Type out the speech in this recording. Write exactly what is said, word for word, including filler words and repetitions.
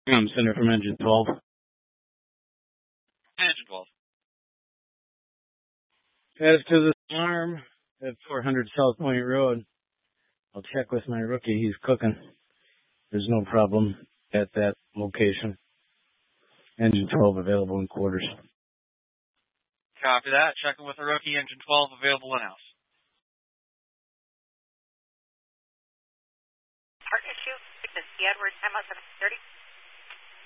I'm Center from Engine twelve. Engine twelve. As to the alarm at four hundred South Point Road, I'll check with my rookie. He's cooking. There's no problem at that location. Engine twelve available in quarters. Copy that. Checking with the rookie. Engine twelve available in-house. Partner two, this is the Edwards, M O seven thirty.